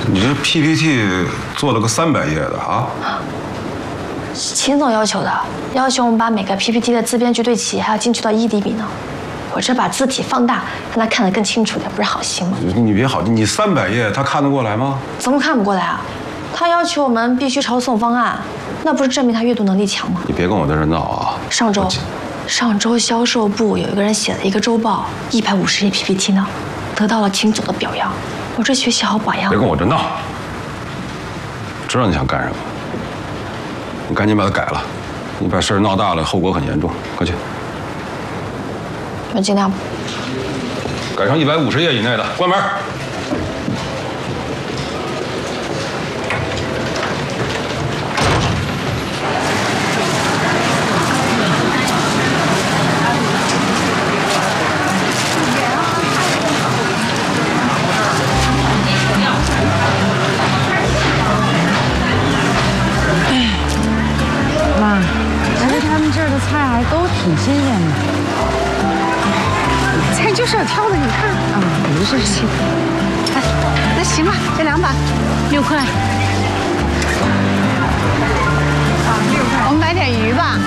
你这 PPT 做了个300页的啊？ 是秦总要求的，要求我们把每个 PPT 的字边距对齐，还要精确到1厘米呢。我这把字体放大，让他看得更清楚点，不是好心吗？ 你别好，你300页他看得过来吗？ 怎么看不过来啊？他要求我们必须抄送方案，那不是证明他阅读能力强吗？ 你别跟我在这闹啊！ 上周销售部有一个人写了一个周报，150页 PPT 呢，得到了秦总的表扬。我这学习好榜样。 别跟我这闹！知道你想干什么，你赶紧把它改了。你把事儿闹大了，后果很严重。快去！ 我尽量。 改成150页以内的，关门。 妈，感觉他们这儿的菜还都挺新鲜的。 菜就是要挑的，你看。 啊，不是。 哎，那行吧，这2把 6块。